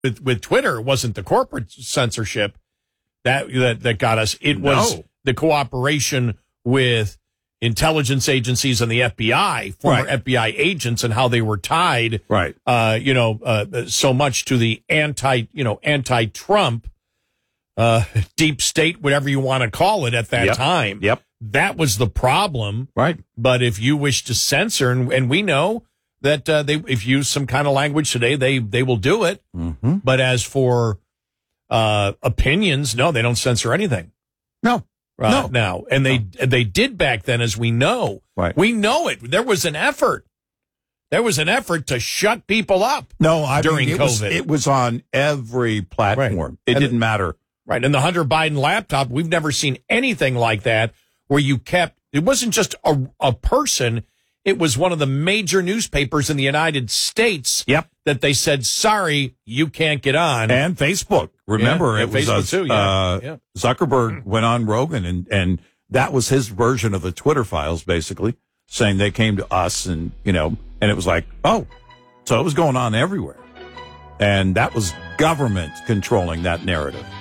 with Twitter, it wasn't the corporate censorship that got us. It was the cooperation with intelligence agencies and the FBI, former FBI agents, and how they were tied, so much to the anti-Trump deep state, whatever you want to call it at that time. Yep. That was the problem. Right. But if you wish to censor, and we know that if you use some kind of language today, they will do it. Mm-hmm. But as for opinions, no, they don't censor anything. No. Now. And they did back then, as we know. Right. We know it. There was an effort. There was an effort to shut people up during COVID. It was on every platform. Right. It didn't matter. Right. And the Hunter Biden laptop, we've never seen anything like that where you kept, it wasn't just a person. It was one of the major newspapers in the United States that they said, sorry, you can't get on. And Facebook. Remember, it was Facebook too. Zuckerberg went on Rogan, and that was his version of the Twitter files, basically, saying they came to us, and it was like, so it was going on everywhere. And that was government controlling that narrative.